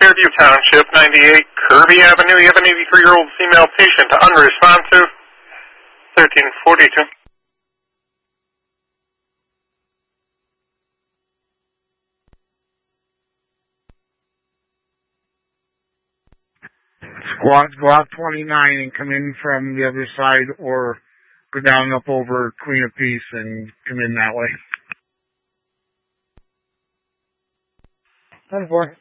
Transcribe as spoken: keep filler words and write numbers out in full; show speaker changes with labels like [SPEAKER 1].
[SPEAKER 1] Fairview Township, ninety-eight Kirby Avenue. You have an eighty-three-year-old female patient unresponsive. thirteen forty-two.
[SPEAKER 2] Squad, go out twenty-nine and come in from the other side, or go down and up over Queen of Peace and come in that way.
[SPEAKER 3] ten four.